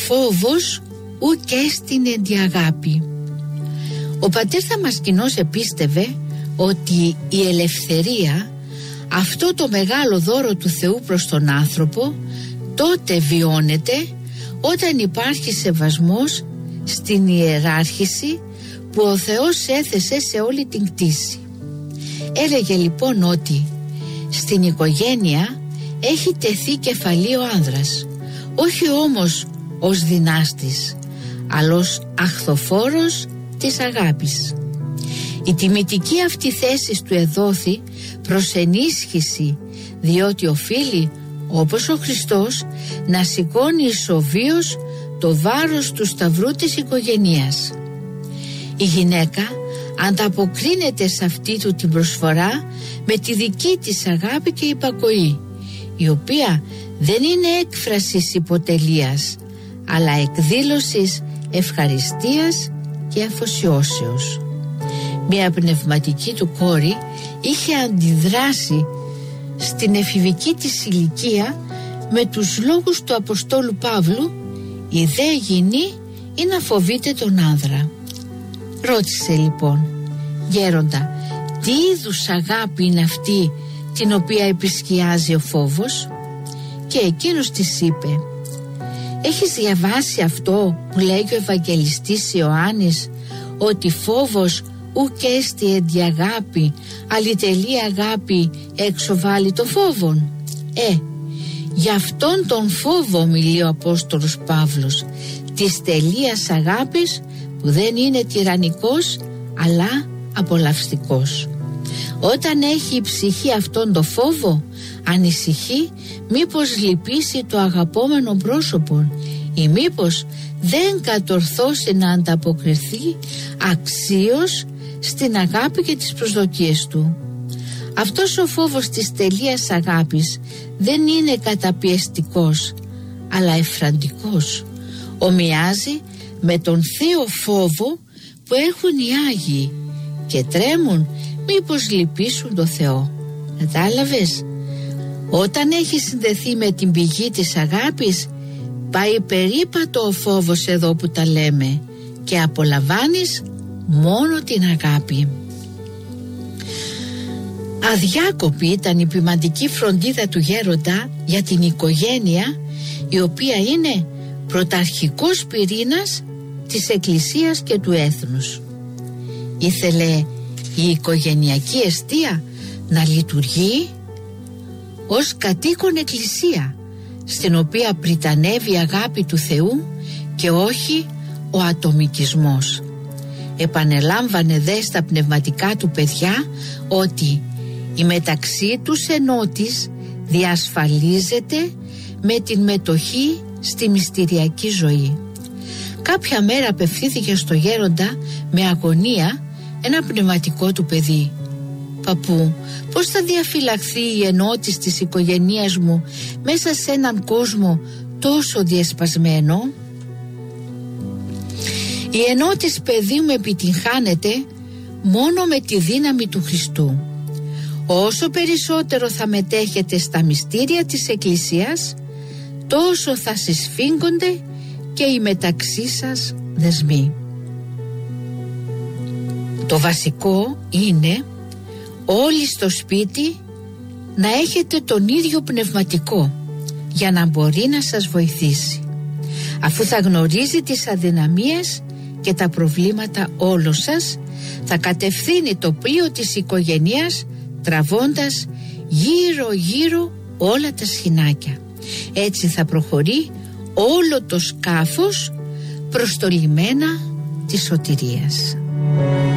φόβος ουκ έστιν εν τη αγάπη. Ο πατέρ Δαμασκηνός επίστευε ότι η ελευθερία, αυτό το μεγάλο δώρο του Θεού προς τον άνθρωπο, τότε βιώνεται όταν υπάρχει σεβασμός στην ιεράρχηση που ο Θεός έθεσε σε όλη την κτήση. Έλεγε λοιπόν ότι στην οικογένεια έχει τεθεί κεφαλή ο άνδρας, όχι όμως ως δυνάστης, αλλά ως αχθοφόρος της αγάπης. Η τιμητική αυτή θέση του εδόθη προς ενίσχυση, διότι οφείλει, όπως ο Χριστός, να σηκώνει ισοβίως το βάρος του σταυρού της οικογενείας. Η γυναίκα ανταποκρίνεται σε αυτή του την προσφορά με τη δική της αγάπη και υπακοή, η οποία δεν είναι έκφρασης υποτελείας, αλλά εκδήλωσης ευχαριστίας και αφοσιώσεως. Μια πνευματική του κόρη είχε αντιδράσει στην εφηβική της ηλικία με τους λόγους του Αποστόλου Παύλου: «Η δε γυνή είναι να φοβείται τον άνδρα». Ρώτησε λοιπόν: «Γέροντα, τι είδους αγάπη είναι αυτή την οποία επισκιάζει ο φόβος?» Και εκείνος της είπε: «Έχεις διαβάσει αυτό που λέει ο Ευαγγελιστής Ιωάννης, ότι φόβος ουκ έστι εν τη αγάπη, αλλητελή αγάπη εξοβάλλει το φόβον?» Γι' αυτόν τον φόβο μιλεί ο Απόστολος Παύλος, της τελείας αγάπης που δεν είναι τυραννικός αλλά απολαυστικός. Όταν έχει η ψυχή αυτόν το φόβο, ανησυχεί μήπως λυπήσει το αγαπόμενο πρόσωπο ή μήπως δεν κατορθώσει να ανταποκριθεί αξίως στην αγάπη και τις προσδοκίες του. Αυτός ο φόβος της τελείας αγάπης δεν είναι καταπιεστικός, αλλά εφραντικός. Ομοιάζει με τον θείο φόβο που έχουν οι Άγιοι και τρέμουν μήπως λυπήσουν το Θεό. Κατάλαβες? Όταν έχει συνδεθεί με την πηγή της αγάπης, πάει περίπατο ο φόβος εδώ που τα λέμε και απολαμβάνεις μόνο την αγάπη. Αδιάκοπη ήταν η ποιμαντική φροντίδα του γέροντα για την οικογένεια, η οποία είναι πρωταρχικός πυρήνας της Εκκλησίας και του έθνους. Ήθελε η οικογενειακή εστία να λειτουργεί ως κατοίκον εκκλησία, στην οποία πριτανεύει η αγάπη του Θεού και όχι ο ατομικισμός. Επανελάμβανε δε στα πνευματικά του παιδιά ότι η μεταξύ τους ενότης διασφαλίζεται με την μετοχή στη μυστηριακή ζωή. Κάποια μέρα απευθύνθηκε στο γέροντα με αγωνία ένα πνευματικό του παιδί: «Παππού, πώς θα διαφυλαχθεί η ενότης της οικογένειας μου μέσα σε έναν κόσμο τόσο διασπασμένο?» «Η ενότης, παιδί μου, επιτυγχάνεται μόνο με τη δύναμη του Χριστού. Όσο περισσότερο θα μετέχετε στα μυστήρια της Εκκλησίας, τόσο θα συσφίγγονται και οι μεταξύ σας δεσμοί. Το βασικό είναι όλοι στο σπίτι να έχετε τον ίδιο πνευματικό, για να μπορεί να σας βοηθήσει, αφού θα γνωρίζει τις αδυναμίες και τα προβλήματα όλων σας, θα κατευθύνει το πλοίο της οικογένειας τραβώντας γύρω γύρω όλα τα σχοινάκια. Έτσι θα προχωρεί όλο το σκάφος προς το λιμένα της σωτηρίας».